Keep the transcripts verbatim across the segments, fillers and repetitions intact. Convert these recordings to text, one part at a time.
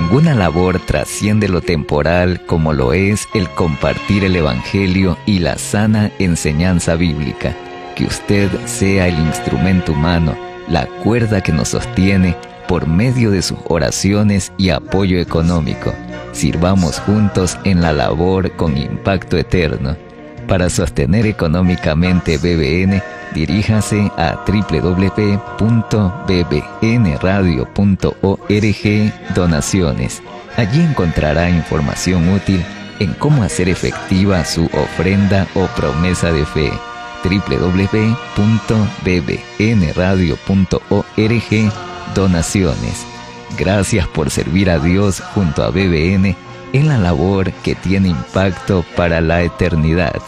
Ninguna labor trasciende lo temporal como lo es el compartir el Evangelio y la sana enseñanza bíblica. Que usted sea el instrumento humano, la cuerda que nos sostiene por medio de sus oraciones y apoyo económico. Sirvamos juntos en la labor con impacto eterno. Para sostener económicamente B B N, diríjase a doble u doble u doble u punto b b n radio punto org Donaciones. Allí encontrará información útil en cómo hacer efectiva su ofrenda o promesa de fe. doble u doble u doble u punto b b n radio punto org Donaciones. Gracias por servir a Dios junto a B B N en la labor que tiene impacto para la eternidad.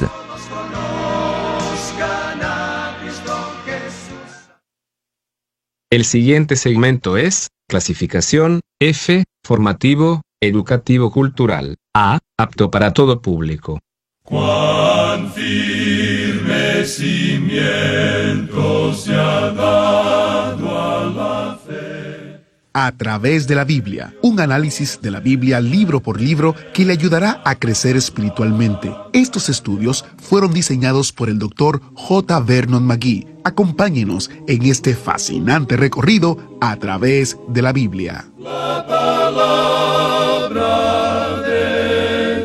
El siguiente segmento es clasificación F, formativo, educativo cultural. A, apto para todo público. Cuán firme cimiento se ha dado a la fe. A través de la Biblia, un análisis de la Biblia libro por libro que le ayudará a crecer espiritualmente. Estos estudios fueron diseñados por el doctor J. Vernon McGee. Acompáñenos en este fascinante recorrido a través de la Biblia. La palabra de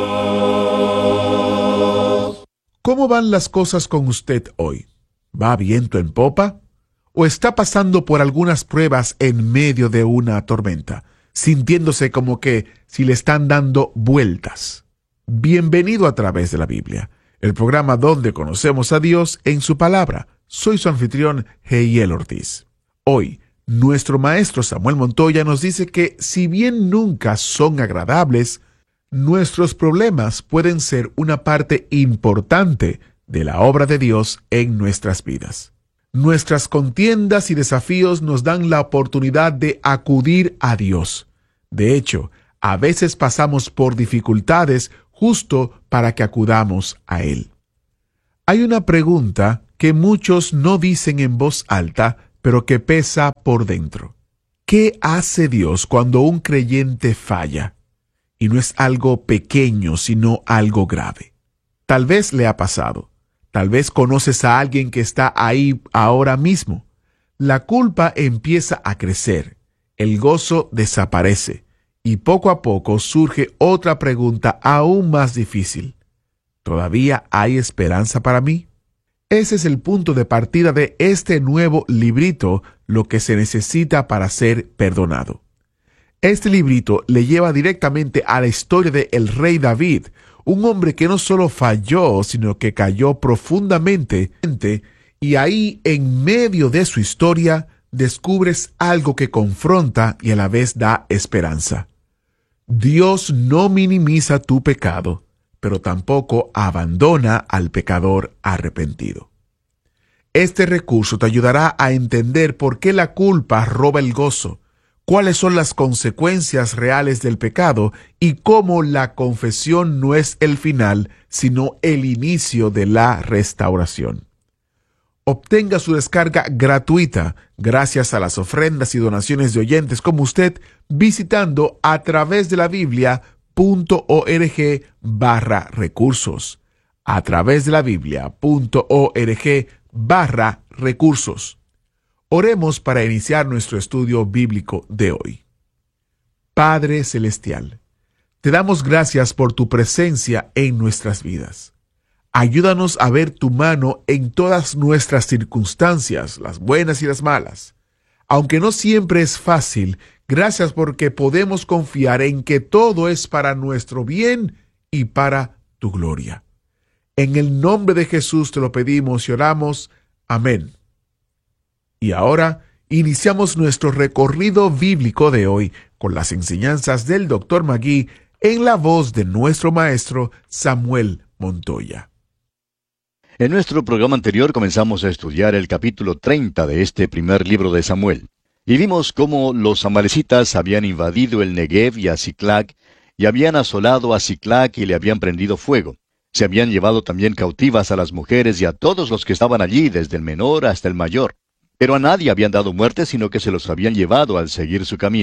Dios. ¿Cómo van las cosas con usted hoy? ¿Va viento en popa? ¿O está pasando por algunas pruebas en medio de una tormenta, sintiéndose como que si le están dando vueltas? Bienvenido a través de la Biblia, el programa donde conocemos a Dios en su palabra. Soy su anfitrión, Heiel Ortiz. Hoy, nuestro maestro Samuel Montoya nos dice que si bien nunca son agradables, nuestros problemas pueden ser una parte importante de la obra de Dios en nuestras vidas. Nuestras contiendas y desafíos nos dan la oportunidad de acudir a Dios. De hecho, a veces pasamos por dificultades justo para que acudamos a Él. Hay una pregunta que muchos no dicen en voz alta, pero que pesa por dentro. ¿Qué hace Dios cuando un creyente falla? Y no es algo pequeño, sino algo grave. Tal vez le ha pasado. Tal vez conoces a alguien que está ahí ahora mismo. La culpa empieza a crecer, el gozo desaparece y poco a poco surge otra pregunta aún más difícil. ¿Todavía hay esperanza para mí? Ese es el punto de partida de este nuevo librito, lo que se necesita para ser perdonado. Este librito le lleva directamente a la historia de el rey David, un hombre que no solo falló, sino que cayó profundamente, y ahí, en medio de su historia, descubres algo que confronta y a la vez da esperanza. Dios no minimiza tu pecado, pero tampoco abandona al pecador arrepentido. Este recurso te ayudará a entender por qué la culpa roba el gozo, cuáles son las consecuencias reales del pecado y cómo la confesión no es el final, sino el inicio de la restauración. Obtenga su descarga gratuita gracias a las ofrendas y donaciones de oyentes como usted visitando a través de la Biblia punto org barra recursos. A través de la Biblia punto org barra recursos. Oremos para iniciar nuestro estudio bíblico de hoy. Padre Celestial, te damos gracias por tu presencia en nuestras vidas. Ayúdanos a ver tu mano en todas nuestras circunstancias, las buenas y las malas. Aunque no siempre es fácil, gracias porque podemos confiar en que todo es para nuestro bien y para tu gloria. En el nombre de Jesús te lo pedimos y oramos. Amén. Y ahora iniciamos nuestro recorrido bíblico de hoy con las enseñanzas del doctor McGee en la voz de nuestro maestro Samuel Montoya. En nuestro programa anterior comenzamos a estudiar el capítulo treinta de este primer libro de Samuel. Y vimos cómo los amalecitas habían invadido el Negev y a Siclag, y habían asolado a Siclag y le habían prendido fuego. Se habían llevado también cautivas a las mujeres y a todos los que estaban allí, desde el menor hasta el mayor. Pero a nadie habían dado muerte, sino que se los habían llevado al seguir su camino.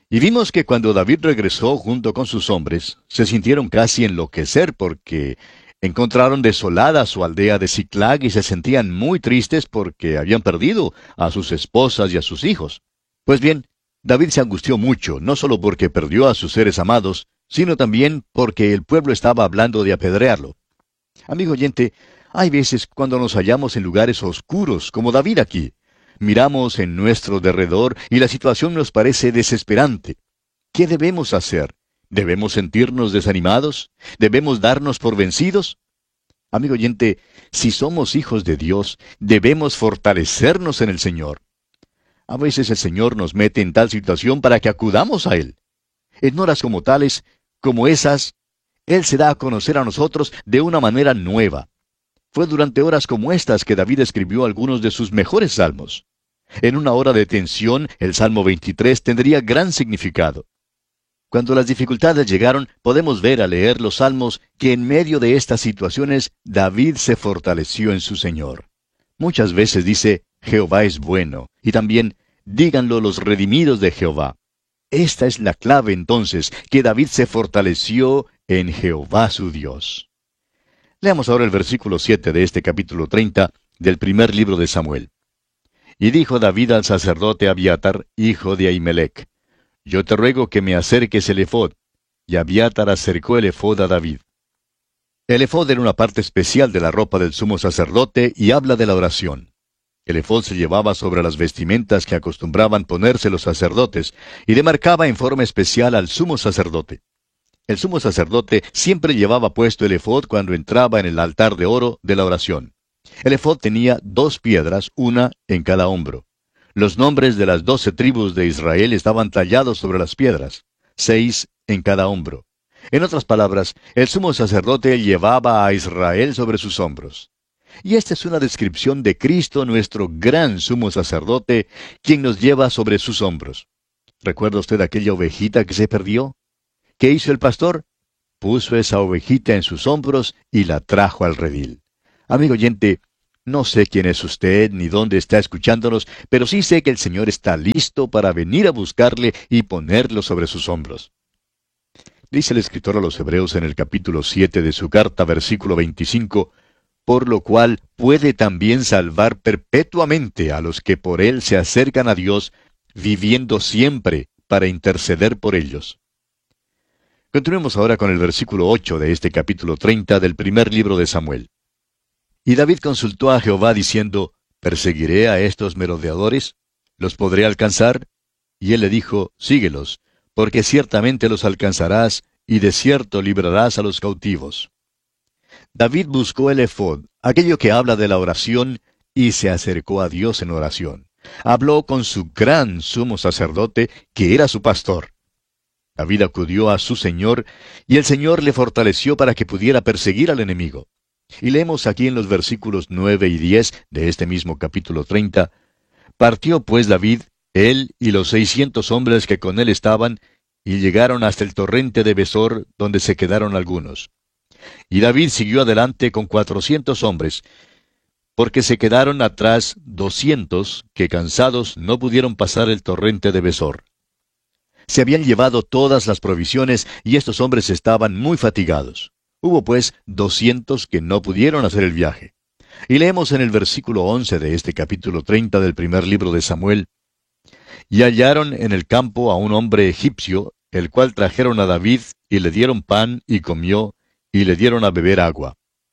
Y vimos que cuando David regresó junto con sus hombres, se sintieron casi enloquecer porque encontraron desolada su aldea de Siclag y se sentían muy tristes porque habían perdido a sus esposas y a sus hijos. Pues bien, David se angustió mucho, no solo porque perdió a sus seres amados, sino también porque el pueblo estaba hablando de apedrearlo. Amigo oyente, hay veces cuando nos hallamos en lugares oscuros, como David aquí. Miramos en nuestro derredor y la situación nos parece desesperante. ¿Qué debemos hacer? ¿Debemos sentirnos desanimados? ¿Debemos darnos por vencidos? Amigo oyente, si somos hijos de Dios, debemos fortalecernos en el Señor. A veces el Señor nos mete en tal situación para que acudamos a Él. En horas como tales, como esas, Él se da a conocer a nosotros de una manera nueva. Fue durante horas como estas que David escribió algunos de sus mejores salmos. En una hora de tensión, el Salmo veintitrés tendría gran significado. Cuando las dificultades llegaron, podemos ver al leer los salmos que en medio de estas situaciones David se fortaleció en su Señor. Muchas veces dice, Jehová es bueno, y también, díganlo los redimidos de Jehová. Esta es la clave entonces, que David se fortaleció en Jehová su Dios. Leamos ahora el versículo siete de este capítulo treinta del primer libro de Samuel. Y dijo David al sacerdote Abiatar, hijo de Ahimelech, yo te ruego que me acerques el efod. Y Abiatar acercó el efod a David. El efod era una parte especial de la ropa del sumo sacerdote y habla de la oración. El efod se llevaba sobre las vestimentas que acostumbraban ponerse los sacerdotes y demarcaba en forma especial al sumo sacerdote. El sumo sacerdote siempre llevaba puesto el efod cuando entraba en el altar de oro de la oración. El efod tenía dos piedras, una en cada hombro. Los nombres de las doce tribus de Israel estaban tallados sobre las piedras, seis en cada hombro. En otras palabras, el sumo sacerdote llevaba a Israel sobre sus hombros. Y esta es una descripción de Cristo, nuestro gran sumo sacerdote, quien nos lleva sobre sus hombros. ¿Recuerda usted aquella ovejita que se perdió? ¿Qué hizo el pastor? Puso esa ovejita en sus hombros y la trajo al redil. Amigo oyente, no sé quién es usted ni dónde está escuchándonos, pero sí sé que el Señor está listo para venir a buscarle y ponerlo sobre sus hombros. Dice el escritor a los Hebreos en el capítulo siete de su carta, versículo veinticinco, por lo cual puede también salvar perpetuamente a los que por él se acercan a Dios, viviendo siempre para interceder por ellos. Continuemos ahora con el versículo ocho de este capítulo treinta del primer libro de Samuel. Y David consultó a Jehová diciendo, ¿perseguiré a estos merodeadores? ¿Los podré alcanzar? Y él le dijo, síguelos, porque ciertamente los alcanzarás, y de cierto librarás a los cautivos. David buscó el efod, aquello que habla de la oración, y se acercó a Dios en oración. Habló con su gran sumo sacerdote, que era su pastor. David acudió a su Señor, y el Señor le fortaleció para que pudiera perseguir al enemigo. Y leemos aquí en los versículos nueve y diez de este mismo capítulo treinta, partió pues David, él y los seiscientos hombres que con él estaban, y llegaron hasta el torrente de Besor, donde se quedaron algunos. Y David siguió adelante con cuatrocientos hombres, porque se quedaron atrás doscientos, que cansados no pudieron pasar el torrente de Besor. Se habían llevado todas las provisiones, y estos hombres estaban muy fatigados. Hubo pues doscientos que no pudieron hacer el viaje. Y leemos en el versículo once de este capítulo treinta del primer libro de Samuel, y hallaron en el campo a un hombre egipcio, el cual trajeron a David, y le dieron pan, y comió, y le dieron a beber agua.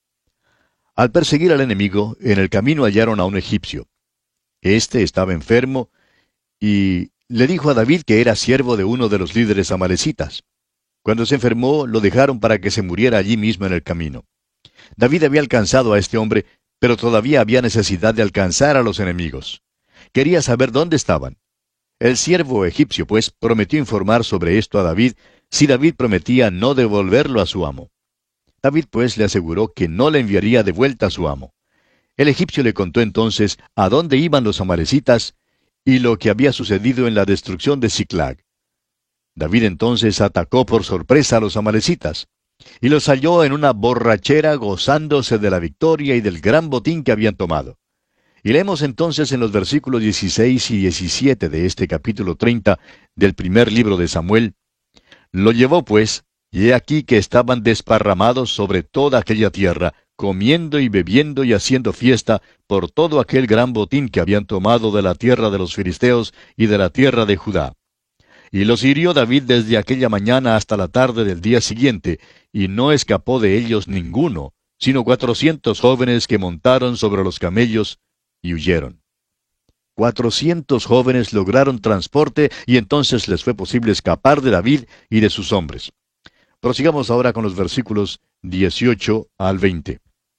Al perseguir al enemigo, en el camino hallaron a un egipcio. Este estaba enfermo, y le dijo a David que era siervo de uno de los líderes amalecitas. Cuando se enfermó, lo dejaron para que se muriera allí mismo en el camino. David había alcanzado a este hombre, pero todavía había necesidad de alcanzar a los enemigos. Quería saber dónde estaban. El siervo egipcio, pues, prometió informar sobre esto a David, si David prometía no devolverlo a su amo. David, pues, le aseguró que no le enviaría de vuelta a su amo. El egipcio le contó entonces a dónde iban los amalecitas y lo que había sucedido en la destrucción de Siclag. David entonces atacó por sorpresa a los amalecitas, y los halló en una borrachera gozándose de la victoria y del gran botín que habían tomado. Y leemos entonces en los versículos dieciséis y diecisiete de este capítulo treinta del primer libro de Samuel: Lo llevó pues, y he aquí que estaban desparramados sobre toda aquella tierra, comiendo y bebiendo y haciendo fiesta por todo aquel gran botín que habían tomado de la tierra de los filisteos y de la tierra de Judá. Y los hirió David desde aquella mañana hasta la tarde del día siguiente, y no escapó de ellos ninguno, sino cuatrocientos jóvenes que montaron sobre los camellos y huyeron. Cuatrocientos jóvenes lograron transporte, y entonces les fue posible escapar de David y de sus hombres. Prosigamos ahora con los versículos dieciocho al veinte.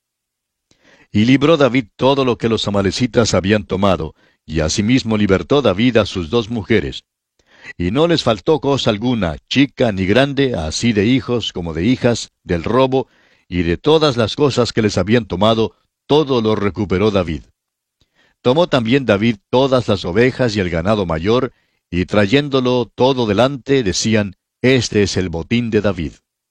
Y libró David todo lo que los amalecitas habían tomado, y asimismo libertó David a sus dos mujeres. Y no les faltó cosa alguna, chica ni grande, así de hijos como de hijas, del robo, y de todas las cosas que les habían tomado, todo lo recuperó David. Tomó también David todas las ovejas y el ganado mayor, y trayéndolo todo delante, decían: Este es el botín de David.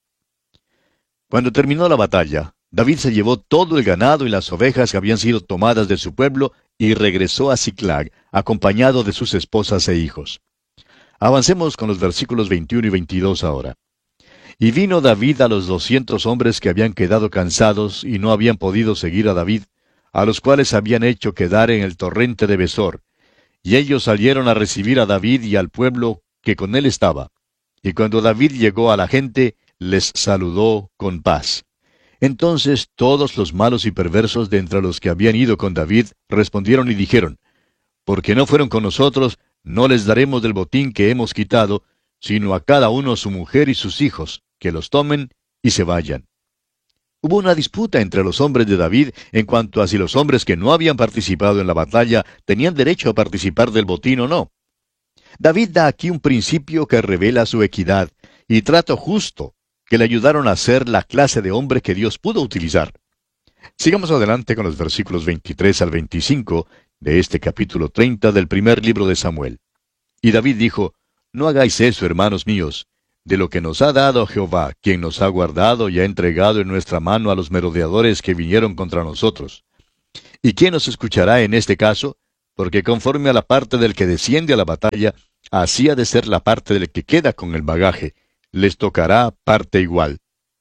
Cuando terminó la batalla, David se llevó todo el ganado y las ovejas que habían sido tomadas de su pueblo, y regresó a Siclag, acompañado de sus esposas e hijos. Avancemos con los versículos veintiuno y veintidós ahora. Y vino David a los doscientos hombres que habían quedado cansados y no habían podido seguir a David, a los cuales habían hecho quedar en el torrente de Besor. Y ellos salieron a recibir a David y al pueblo que con él estaba. Y cuando David llegó a la gente, les saludó con paz. Entonces todos los malos y perversos de entre los que habían ido con David respondieron y dijeron: Porque no fueron con nosotros, no les daremos del botín que hemos quitado, sino a cada uno su mujer y sus hijos, que los tomen y se vayan. Hubo una disputa entre los hombres de David en cuanto a si los hombres que no habían participado en la batalla tenían derecho a participar del botín o no. David da aquí un principio que revela su equidad y trato justo, que le ayudaron a ser la clase de hombre que Dios pudo utilizar. Sigamos adelante con los versículos veintitrés al veinticinco de este capítulo treinta del primer libro de Samuel. Y David dijo: No hagáis eso, hermanos míos. De lo que nos ha dado Jehová, quien nos ha guardado y ha entregado en nuestra mano a los merodeadores que vinieron contra nosotros. ¿Y quién nos escuchará en este caso? Porque conforme a la parte del que desciende a la batalla, así ha de ser la parte del que queda con el bagaje. Les tocará parte igual.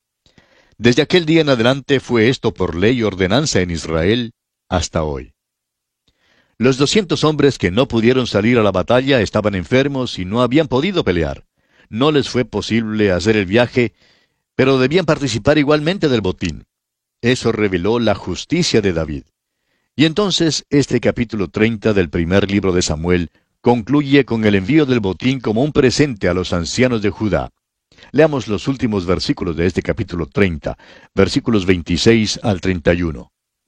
Desde aquel día en adelante fue esto por ley y ordenanza en Israel hasta hoy. Los doscientos hombres que no pudieron salir a la batalla estaban enfermos y no habían podido pelear. No les fue posible hacer el viaje, pero debían participar igualmente del botín. Eso reveló la justicia de David. Y entonces este capítulo treinta del primer libro de Samuel concluye con el envío del botín como un presente a los ancianos de Judá. Leamos los últimos versículos de este capítulo treinta, versículos veintiséis al treinta y uno.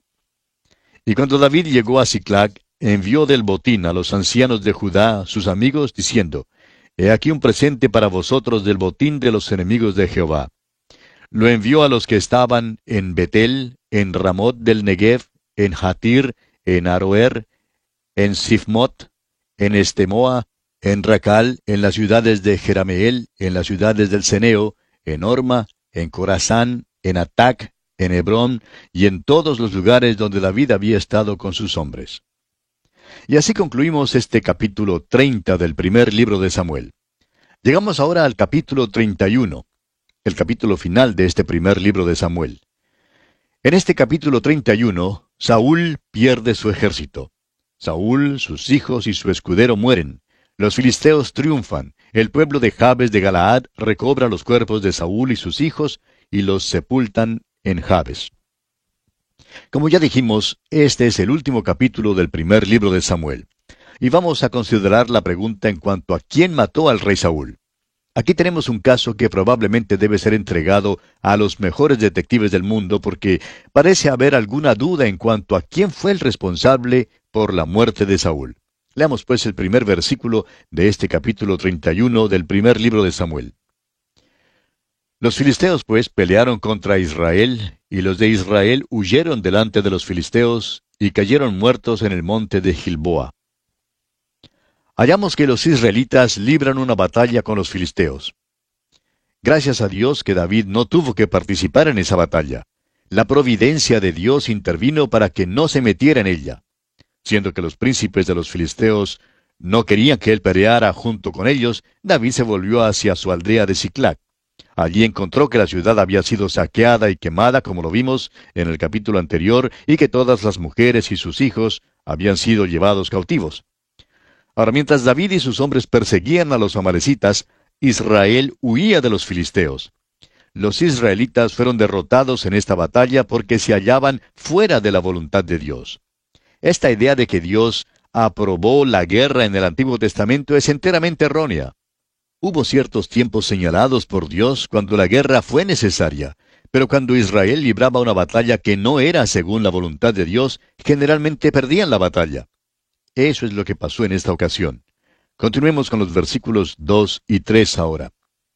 Y cuando David llegó a Siclag, envió del botín a los ancianos de Judá, sus amigos, diciendo: He aquí un presente para vosotros del botín de los enemigos de Jehová. Lo envió a los que estaban en Betel, en Ramot del Negev, en Jatir, en Aroer, en Sifmot, en Estemoa, en Racal, en las ciudades de Jerameel, en las ciudades del Ceneo, en Orma, en Corazán, en Atac, en Hebrón, y en todos los lugares donde David había estado con sus hombres. Y así concluimos este capítulo treinta del primer libro de Samuel. Llegamos ahora al capítulo treinta y uno, el capítulo final de este primer libro de Samuel. En este capítulo treinta y uno, Saúl pierde su ejército. Saúl, sus hijos y su escudero mueren. Los filisteos triunfan. El pueblo de Jabes de Galaad recobra los cuerpos de Saúl y sus hijos y los sepultan en Jabes. Como ya dijimos, este es el último capítulo del primer libro de Samuel. Y vamos a considerar la pregunta en cuanto a quién mató al rey Saúl. Aquí tenemos un caso que probablemente debe ser entregado a los mejores detectives del mundo porque parece haber alguna duda en cuanto a quién fue el responsable por la muerte de Saúl. Leamos pues el primer versículo de este capítulo treinta y uno del primer libro de Samuel. Los filisteos pues pelearon contra Israel, y los de Israel huyeron delante de los filisteos, y cayeron muertos en el monte de Gilboa. Hallamos que los israelitas libran una batalla con los filisteos. Gracias a Dios que David no tuvo que participar en esa batalla. La providencia de Dios intervino para que no se metiera en ella. Siendo que los príncipes de los filisteos no querían que él peleara junto con ellos, David se volvió hacia su aldea de Siclac. Allí encontró que la ciudad había sido saqueada y quemada, como lo vimos en el capítulo anterior, y que todas las mujeres y sus hijos habían sido llevados cautivos. Ahora, mientras David y sus hombres perseguían a los amalecitas, Israel huía de los filisteos. Los israelitas fueron derrotados en esta batalla porque se hallaban fuera de la voluntad de Dios. Esta idea de que Dios aprobó la guerra en el Antiguo Testamento es enteramente errónea. Hubo ciertos tiempos señalados por Dios cuando la guerra fue necesaria, pero cuando Israel libraba una batalla que no era según la voluntad de Dios, generalmente perdían la batalla. Eso es lo que pasó en esta ocasión. Continuemos con los versículos dos y tres ahora.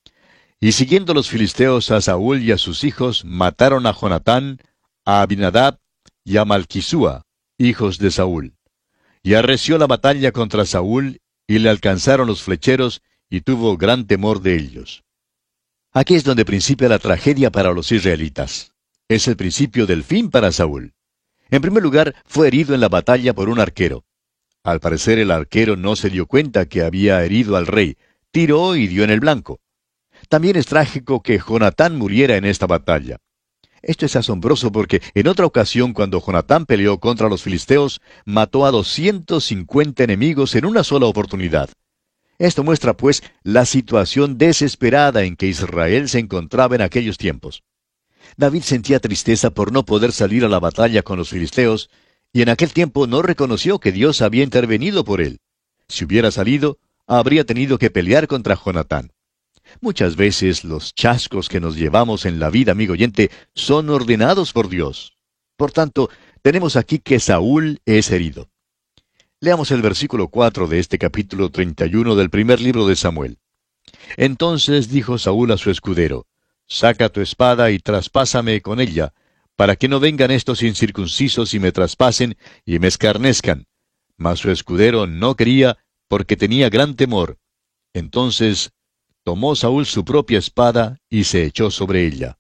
Y siguiendo los filisteos a Saúl y a sus hijos, mataron a Jonatán, a Abinadab y a Malquisúa, hijos de Saúl. Y arreció la batalla contra Saúl, y le alcanzaron los flecheros, y tuvo gran temor de ellos. Aquí es donde principia la tragedia para los israelitas. Es el principio del fin para Saúl. En primer lugar, fue herido en la batalla por un arquero. Al parecer el arquero no se dio cuenta que había herido al rey, tiró y dio en el blanco. También es trágico que Jonatán muriera en esta batalla. Esto es asombroso porque en otra ocasión cuando Jonatán peleó contra los filisteos, mató a doscientos cincuenta enemigos en una sola oportunidad. Esto muestra, pues, la situación desesperada en que Israel se encontraba en aquellos tiempos. David sentía tristeza por no poder salir a la batalla con los filisteos, y en aquel tiempo no reconoció que Dios había intervenido por él. Si hubiera salido, habría tenido que pelear contra Jonatán. Muchas veces los chascos que nos llevamos en la vida, amigo oyente, son ordenados por Dios. Por tanto, tenemos aquí que Saúl es herido. Leamos el versículo cuatro de este capítulo treinta y uno del primer libro de Samuel. Entonces dijo Saúl a su escudero, «Saca tu espada y traspásame con ella, para que no vengan estos incircuncisos y me traspasen y me escarnezcan». Mas su escudero no quería, porque tenía gran temor. Entonces tomó Saúl su propia espada y se echó sobre ella.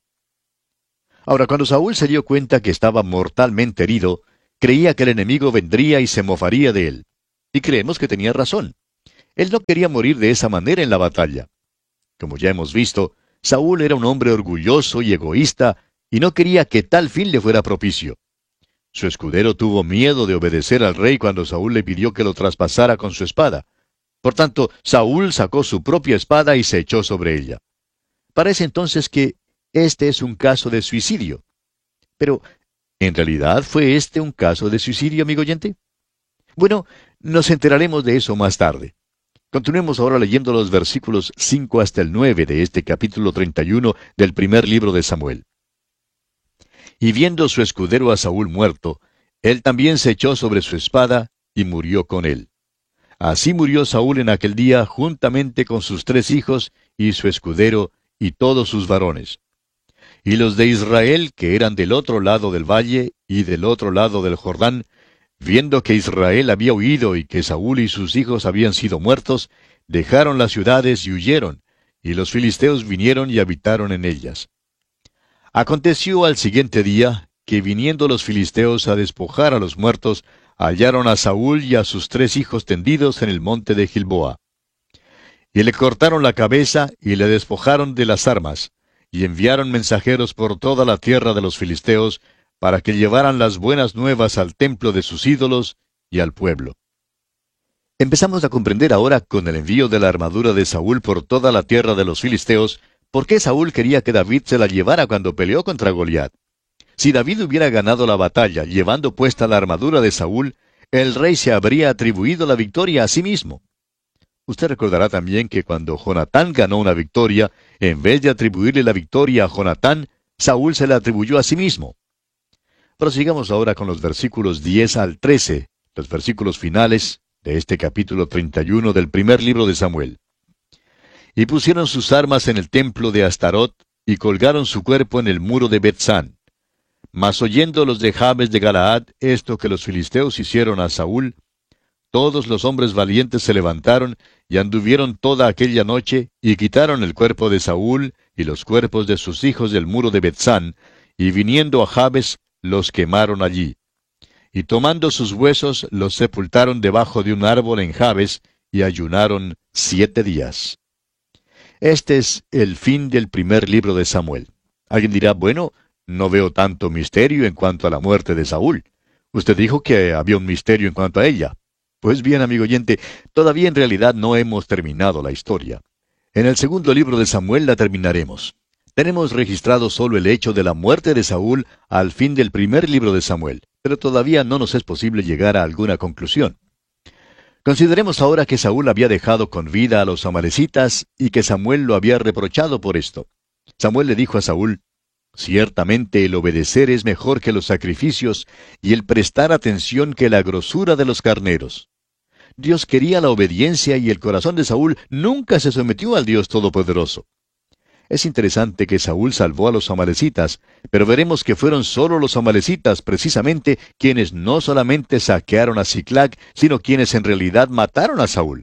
Ahora, cuando Saúl se dio cuenta que estaba mortalmente herido, creía que el enemigo vendría y se mofaría de él. Y creemos que tenía razón. Él no quería morir de esa manera en la batalla. Como ya hemos visto, Saúl era un hombre orgulloso y egoísta, y no quería que tal fin le fuera propicio. Su escudero tuvo miedo de obedecer al rey cuando Saúl le pidió que lo traspasara con su espada. Por tanto, Saúl sacó su propia espada y se echó sobre ella. Parece entonces que este es un caso de suicidio. Pero, ¿en realidad fue este un caso de suicidio, amigo oyente? Bueno, nos enteraremos de eso más tarde. Continuemos ahora leyendo los versículos cinco hasta el nueve de este capítulo treinta y uno del primer libro de Samuel. Y viendo su escudero a Saúl muerto, él también se echó sobre su espada y murió con él. Así murió Saúl en aquel día juntamente con sus tres hijos y su escudero y todos sus varones. Y los de Israel, que eran del otro lado del valle y del otro lado del Jordán, viendo que Israel había huido y que Saúl y sus hijos habían sido muertos, dejaron las ciudades y huyeron, y los filisteos vinieron y habitaron en ellas. Aconteció al siguiente día, que viniendo los filisteos a despojar a los muertos, hallaron a Saúl y a sus tres hijos tendidos en el monte de Gilboa. Y le cortaron la cabeza y le despojaron de las armas, y enviaron mensajeros por toda la tierra de los filisteos, para que llevaran las buenas nuevas al templo de sus ídolos y al pueblo. Empezamos a comprender ahora, con el envío de la armadura de Saúl por toda la tierra de los filisteos, por qué Saúl quería que David se la llevara cuando peleó contra Goliat. Si David hubiera ganado la batalla llevando puesta la armadura de Saúl, el rey se habría atribuido la victoria a sí mismo. Usted recordará también que cuando Jonatán ganó una victoria, en vez de atribuirle la victoria a Jonatán, Saúl se la atribuyó a sí mismo. Prosigamos ahora con los versículos diez al trece, los versículos finales de este capítulo treinta y uno del primer libro de Samuel. Y pusieron sus armas en el templo de Astarot, y colgaron su cuerpo en el muro de Bethsán. Mas oyendo los de Jabes de Galaad esto que los filisteos hicieron a Saúl, todos los hombres valientes se levantaron y anduvieron toda aquella noche, y quitaron el cuerpo de Saúl y los cuerpos de sus hijos del muro de Bethsán, y viniendo a Jabes, los quemaron allí. y tomando sus huesos los sepultaron debajo de un árbol en Jabes, y ayunaron siete días. Este es el fin del primer libro de Samuel. Alguien dirá, bueno, no veo tanto misterio en cuanto a la muerte de Saúl. Usted dijo que había un misterio en cuanto a ella. Pues bien, amigo oyente, todavía en realidad no hemos terminado la historia. En el segundo libro de Samuel la terminaremos. Tenemos registrado solo el hecho de la muerte de Saúl al fin del primer libro de Samuel, pero todavía no nos es posible llegar a alguna conclusión. Consideremos ahora que Saúl había dejado con vida a los amalecitas y que Samuel lo había reprochado por esto. Samuel le dijo a Saúl, «Ciertamente el obedecer es mejor que los sacrificios y el prestar atención que la grosura de los carneros». Dios quería la obediencia y el corazón de Saúl nunca se sometió al Dios Todopoderoso. Es interesante que Saúl salvó a los amalecitas, pero veremos que fueron solo los amalecitas precisamente quienes no solamente saquearon a Siclag, sino quienes en realidad mataron a Saúl.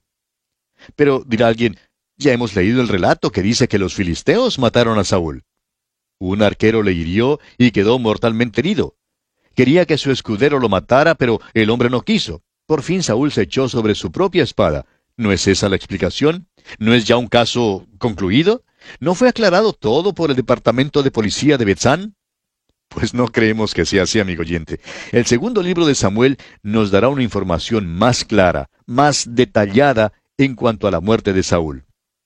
Pero dirá alguien, ya hemos leído el relato que dice que los filisteos mataron a Saúl. Un arquero le hirió y quedó mortalmente herido. Quería que su escudero lo matara, pero el hombre no quiso. Por fin Saúl se echó sobre su propia espada. ¿No es esa la explicación? ¿No es ya un caso concluido? ¿No fue aclarado todo por el departamento de policía de Betzán? Pues no creemos que sea así, amigo oyente. El segundo libro de Samuel nos dará una información más clara, más detallada en cuanto a la muerte de Saúl.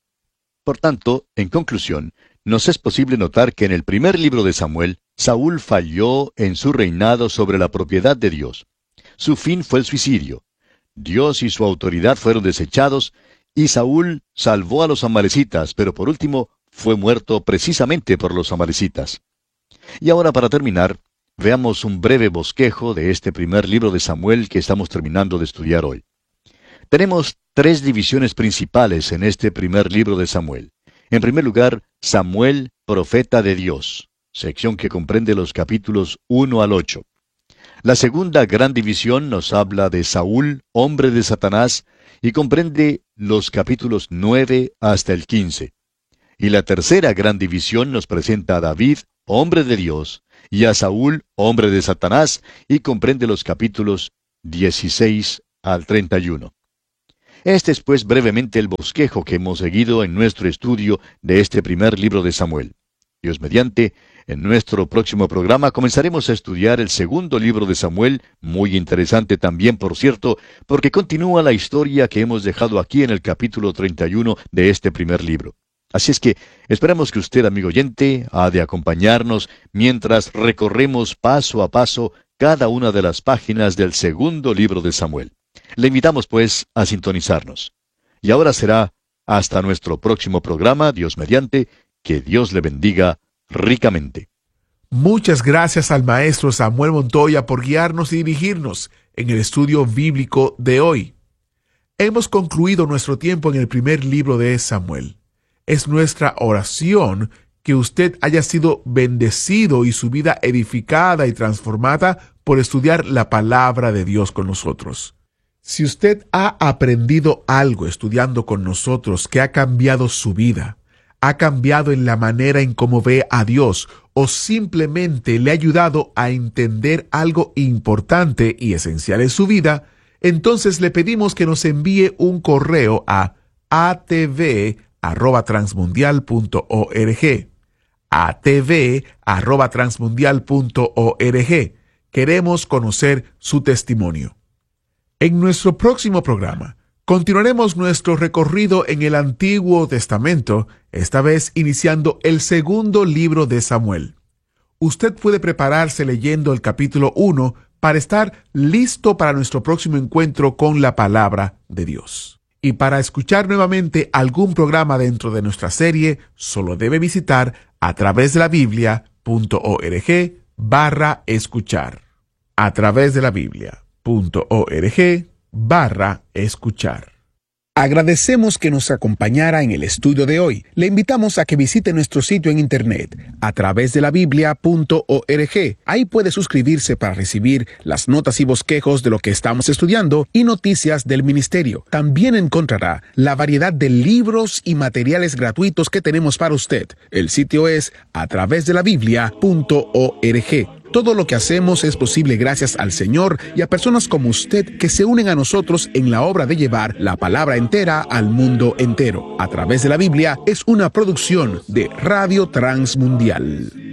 Por tanto, en conclusión, nos es posible notar que en el primer libro de Samuel, Saúl falló en su reinado sobre la propiedad de Dios. Su fin fue el suicidio. Dios y su autoridad fueron desechados, y Saúl salvó a los amalecitas, pero por último fue muerto precisamente por los amalecitas. Y ahora, para terminar, veamos un breve bosquejo de este primer libro de Samuel que estamos terminando de estudiar hoy. Tenemos tres divisiones principales en este primer libro de Samuel. En primer lugar, Samuel, profeta de Dios, sección que comprende los capítulos uno al ocho. La segunda gran división nos habla de Saúl, hombre de Satanás, y comprende los capítulos nueve hasta el quince. Y la tercera gran división nos presenta a David, hombre de Dios, y a Saúl, hombre de Satanás, y comprende los capítulos dieciséis al treinta y uno. Este es pues brevemente el bosquejo que hemos seguido en nuestro estudio de este primer libro de Samuel. Dios mediante, en nuestro próximo programa comenzaremos a estudiar el segundo libro de Samuel, muy interesante también, por cierto, porque continúa la historia que hemos dejado aquí en el capítulo treinta y uno de este primer libro. Así es que esperamos que usted, amigo oyente, ha de acompañarnos mientras recorremos paso a paso cada una de las páginas del segundo libro de Samuel. Le invitamos, pues, a sintonizarnos. Y ahora será hasta nuestro próximo programa, Dios mediante, que Dios le bendiga ricamente. Muchas gracias al maestro Samuel Montoya por guiarnos y dirigirnos en el estudio bíblico de hoy. Hemos concluido nuestro tiempo en el primer libro de Samuel. Es nuestra oración que usted haya sido bendecido y su vida edificada y transformada por estudiar la palabra de Dios con nosotros. Si usted ha aprendido algo estudiando con nosotros que ha cambiado su vida, ha cambiado en la manera en cómo ve a Dios, o simplemente le ha ayudado a entender algo importante y esencial en su vida, entonces le pedimos que nos envíe un correo a a t v arroba transmundial punto org. a t v arroba transmundial punto org. Queremos conocer su testimonio. En nuestro próximo programa, continuaremos nuestro recorrido en el Antiguo Testamento, esta vez iniciando el segundo libro de Samuel. Usted puede prepararse leyendo el capítulo uno para estar listo para nuestro próximo encuentro con la palabra de Dios. Y para escuchar nuevamente algún programa dentro de nuestra serie, solo debe visitar a través de la biblia.org barra escuchar. A través de la biblia.org barra escuchar. Agradecemos que nos acompañara en el estudio de hoy. Le invitamos a que visite nuestro sitio en internet a través de la biblia punto org. Ahí puede suscribirse para recibir las notas y bosquejos de lo que estamos estudiando y noticias del ministerio. También encontrará la variedad de libros y materiales gratuitos que tenemos para usted. El sitio es a través de la biblia punto org. Todo lo que hacemos es posible gracias al Señor y a personas como usted que se unen a nosotros en la obra de llevar la palabra entera al mundo entero. A través de la Biblia es una producción de Radio Transmundial.